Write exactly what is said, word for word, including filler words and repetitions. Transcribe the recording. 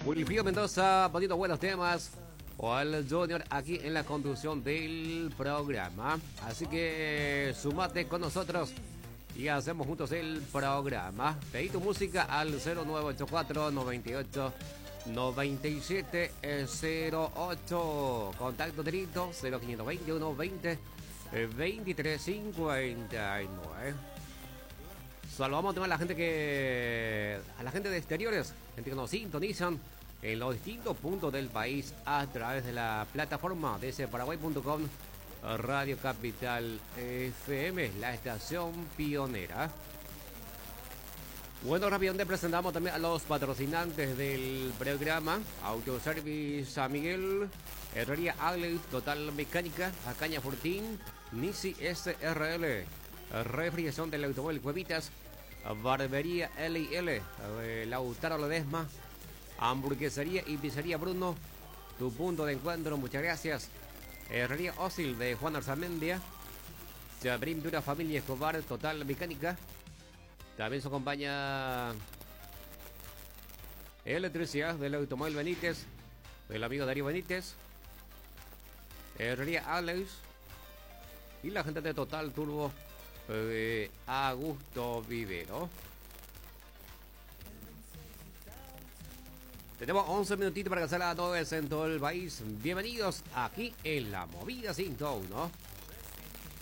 Wilfrido Mendoza poniendo buenos temas. O al Junior aquí en la conducción del programa. Así que sumate con nosotros y hacemos juntos el programa. Pedí tu música al cero nueve ocho cuatro noventa y ocho noventa y siete cero ocho. Contacto directo cero cinco dos uno veinte veintitrés cincuenta y nueve. Saludamos a toda la gente que. A la gente de exteriores, gente que nos sintonizan en los distintos puntos del país a través de la plataforma de ese paraguay punto com, Radio Capital F M, la estación pionera. Bueno, rápidamente presentamos también a los patrocinantes del programa: Autoservice San Miguel, Herrería Aglet, Total Mecánica, Acaña Fortín, Nisi S R L, Refrigeración del Automóvil Cuevitas, Barbería L y L, Lautaro Ledesma, Hamburguesería y Pizzería Bruno, tu punto de encuentro, muchas gracias. Herrería Ósil de Juan Arzamendia, Chabrín Dura Familia Escobar, Total Mecánica. También se acompaña Electricidad del Automóvil Benítez, del amigo Darío Benítez, Herrería Alex y la gente de Total Turbo de Augusto Vivero. Tenemos once minutitos para casar a todos en todo el país. Bienvenidos aquí en la Movida ciento uno.